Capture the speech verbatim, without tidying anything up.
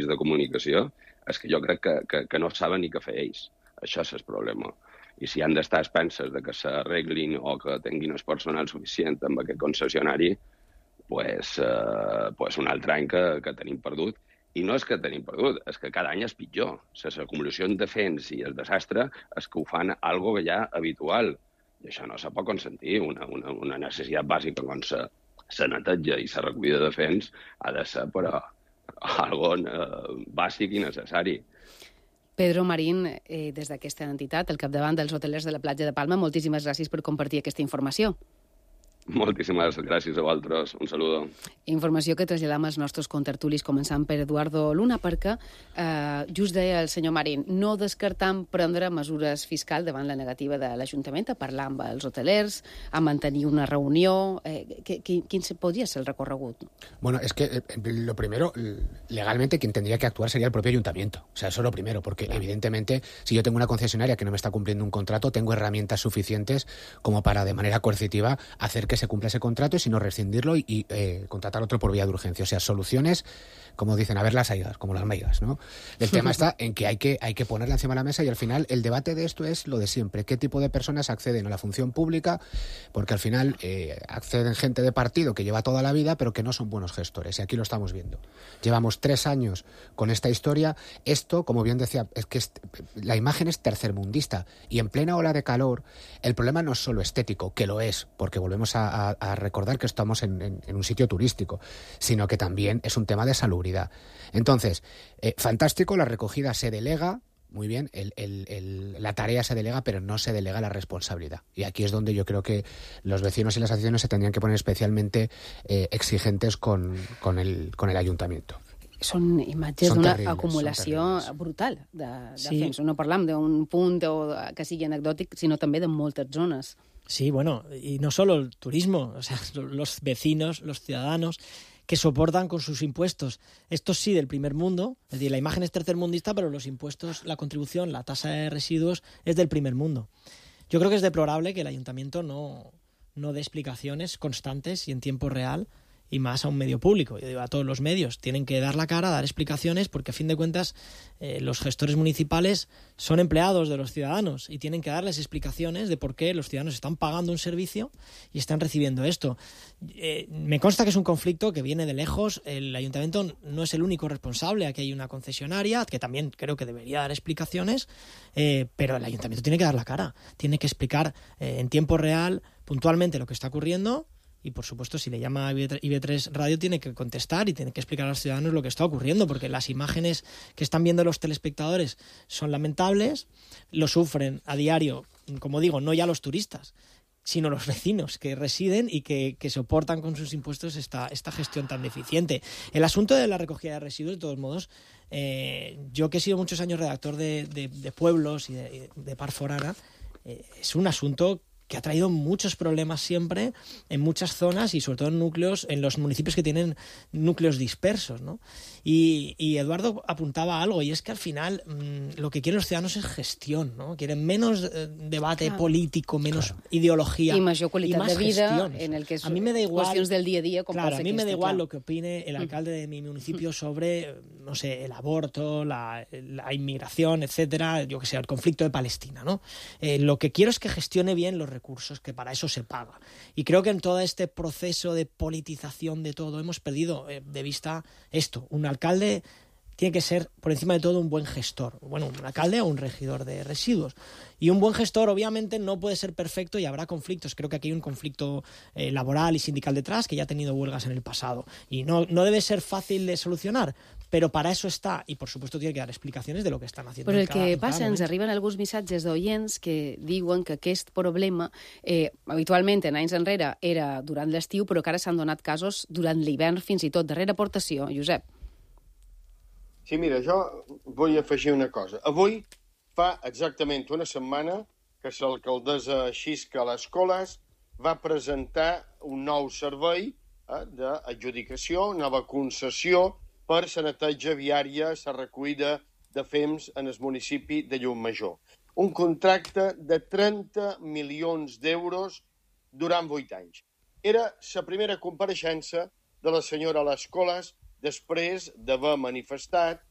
mitjans de comunicació, és que jo crec que, que, que no saben ni què fer ells. Això és el problema. I si han d'estar expenses de que s'arreglin o que tinguin el personal suficient amb aquest concessionari, pues, eh, pues un altre any que, que tenim perdut. I no és que tenim perdut, és que cada any és pitjor. Les acumulacions de fens i el desastre és que ho fan algo que ja habitual. I això no se pot consentir. Una, una, una necessitat bàsica com la, la neteja i la recollida de fens ha de ser, però, algo eh, bàsic i necessari. Pedro Marín, eh, des d'aquesta entitat, al capdavant dels hotelers de la platja de Palma, moltíssimes gràcies per compartir aquesta informació. Moltíssimes gràcies a vosaltres. Un saludo. Informació que traslladam als nostres contertulis, començant per Eduardo Luna, perquè eh, just deia el senyor Marín, no descartam prendre mesures fiscals davant la negativa de l'Ajuntament a parlar amb els hotelers, a mantenir una reunió. Eh, ¿Quién podría ser el recorregut? Bueno, es que eh, lo primero, legalmente quien tendría que actuar sería el propio Ayuntamiento. O sea, eso es lo primero, porque claro, evidentemente, si yo tengo una concesionaria que no me está cumpliendo un contrato, tengo herramientas suficientes como para, de manera coercitiva, hacer que se cumpla ese contrato y si no rescindirlo y, y eh, contratar otro por vía de urgencia. O sea, soluciones, como dicen, a ver las ayudas, como las meigas, ¿no? El tema está en que hay que hay que ponerla encima de la mesa y al final el debate de esto es lo de siempre. ¿Qué tipo de personas acceden a la función pública? Porque al final eh, acceden gente de partido que lleva toda la vida pero que no son buenos gestores y aquí lo estamos viendo. Llevamos tres años con esta historia. Esto, como bien decía, es que es, la imagen es tercermundista y en plena ola de calor el problema no es solo estético, que lo es, porque volvemos a, a a recordar que estamos en, en, en un sitio turístico, sino que también es un tema de salubridad. Entonces, eh, fantástico, la recogida se delega, muy bien, el, el, el, la tarea se delega, pero no se delega la responsabilidad. Y aquí es donde yo creo que los vecinos y las asociaciones se tendrían que poner especialmente eh, exigentes con, con, el, con el ayuntamiento. Són imatges d'una acumulació brutal de, de sí. fens. No parlam d'un punt o que sigui anecdòtic, sinó també de moltes zones. Sí, bueno, y no solo el turismo, o sea, los vecinos, los ciudadanos que soportan con sus impuestos. Esto sí del primer mundo, es decir, la imagen es tercermundista, pero los impuestos, la contribución, la tasa de residuos es del primer mundo. Yo creo que es deplorable que el ayuntamiento no, no dé explicaciones constantes y en tiempo real, y más a un medio público. Yo digo, a todos los medios tienen que dar la cara, dar explicaciones, porque a fin de cuentas eh, los gestores municipales son empleados de los ciudadanos y tienen que darles explicaciones de por qué los ciudadanos están pagando un servicio y están recibiendo esto. Eh, me consta que es un conflicto que viene de lejos. El ayuntamiento no es el único responsable. Aquí hay una concesionaria que también creo que debería dar explicaciones, eh, pero el ayuntamiento tiene que dar la cara, tiene que explicar eh, en tiempo real, puntualmente, lo que está ocurriendo. Y, por supuesto, si le llama a I B tres Radio, tiene que contestar y tiene que explicar a los ciudadanos lo que está ocurriendo, porque las imágenes que están viendo los telespectadores son lamentables, lo sufren a diario, como digo, no ya los turistas, sino los vecinos que residen y que, que soportan con sus impuestos esta, esta gestión tan deficiente. El asunto de la recogida de residuos, de todos modos, eh, yo que he sido muchos años redactor de, de, de pueblos y de, de Par Forana, eh, es un asunto que ha traído muchos problemas siempre en muchas zonas y sobre todo en núcleos, en los municipios que tienen núcleos dispersos, ¿no? Y, y Eduardo apuntaba algo, y es que al final mmm, lo que quieren los ciudadanos es gestión, ¿no? Quieren menos eh, debate claro. político, menos claro. ideología y mayor calidad y más de vida gestiones. En el que es a mí me da igual, cuestiones del día a día. Claro, a mí me da igual claro. lo que opine el alcalde de mi municipio sobre, no sé, el aborto, la, la inmigración, etcétera, yo que sé, el conflicto de Palestina, ¿no? Eh, lo que quiero es que gestione bien los recursos, que para eso se paga. Y creo que en todo este proceso de politización de todo hemos perdido eh, de vista esto. Un alcalde tiene que ser, por encima de todo, un buen gestor. Bueno, un alcalde o un regidor de residuos. Y un buen gestor, obviamente, no puede ser perfecto y habrá conflictos. Creo que aquí hay un conflicto eh, laboral y sindical detrás, que ya ha tenido huelgas en el pasado. Y no, no debe ser fácil de solucionar, però para eso està, i per supuesto tiene que dar explicaciones de lo que están haciendo. Però el cada, que passa, ens arriben alguns missatges d'oients que diuen que aquest problema eh, habitualment en anys enrere era durant l'estiu, però que ara s'han donat casos durant l'hivern fins i tot. Darrera aportació, Josep. Sí, mira, jo vull afegir una cosa. Avui fa exactament una setmana que l'alcaldessa Xisca a les Coles va presentar un nou servei eh, d'adjudicació, nova concessió per la neteja viària, la recollida de fems en el municipi de Llucmajor. Un contracte de trenta milions d'euros durant vuit anys. Era la primera compareixença de la senyora a les Coles després d'haver manifestat